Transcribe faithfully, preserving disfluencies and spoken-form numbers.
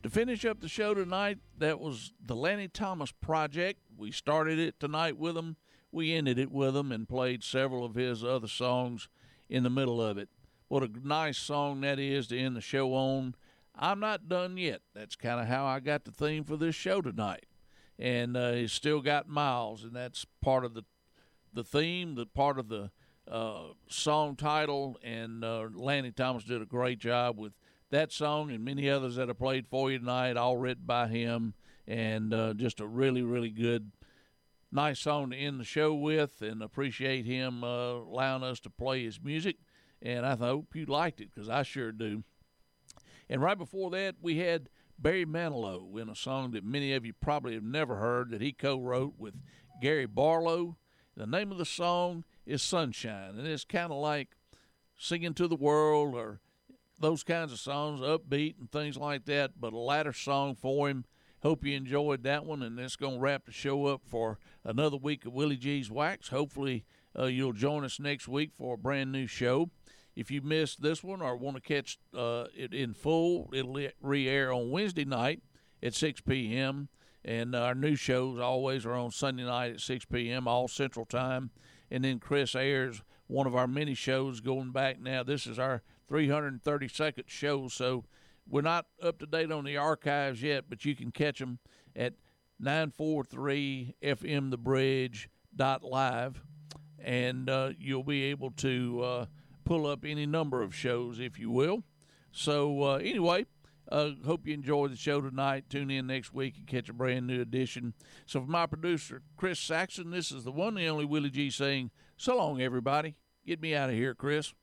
To finish up the show tonight, that was the Lanny Thomas Project. We started it tonight with him. We ended it with him and played several of his other songs in the middle of it. What a nice song that is to end the show on. I'm not done yet. That's kind of how I got the theme for this show tonight. And uh, he's still got miles, and that's part of the the theme, the part of the uh, song title. And uh, Lanny Thomas did a great job with that song and many others that I played for you tonight, all written by him, and uh, just a really, really good, nice song to end the show with, and appreciate him uh, allowing us to play his music, and I hope you liked it, because I sure do. And right before that, we had Barry Manilow in a song that many of you probably have never heard that he co-wrote with Gary Barlow. The name of the song is Sunshine, and it's kind of like Singing to the World or those kinds of songs, upbeat and things like that, but a lighter song for him. Hope you enjoyed that one, and that's going to wrap the show up for another week of Willie G's Wax. Hopefully uh, you'll join us next week for a brand new show. If you missed this one or want to catch uh, it in full, it'll re-air on Wednesday night at six p.m., and our new shows always are on Sunday night at six p.m., all Central Time. And then Chris airs one of our mini shows going back now. This is our three hundred thirty-second show, so we're not up to date on the archives yet, but you can catch them at nine forty-three F M the bridge dot live, and uh, you'll be able to uh, pull up any number of shows, if you will. So uh, anyway, Uh, hope you enjoyed the show tonight. Tune in next week and catch a brand new edition. So for my producer, Chris Saxon, this is the one and only Willie G saying, so long, everybody. Get me out of here, Chris.